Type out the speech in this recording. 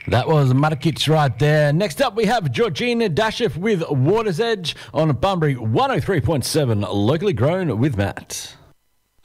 That was Matakic right there. Next up, we have Georgina Dashev with Water's Edge on Bunbury 103.7, locally grown with Matt.